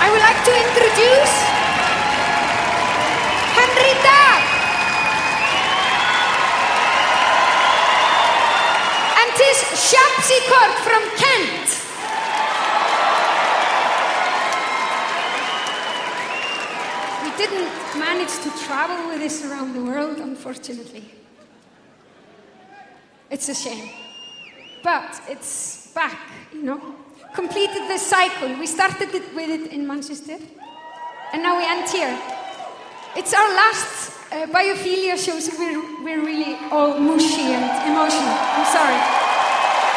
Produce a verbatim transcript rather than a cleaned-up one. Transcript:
I would like to introduce Henrita and his Shabsikort from Kent. We didn't manage to travel with this around the world, unfortunately. It's a shame. But it's back, you know. Completed the cycle. We started it with it in Manchester, and now we end here. It's our last uh, biophilia show, so we're, we're really all mushy and emotional. I'm sorry.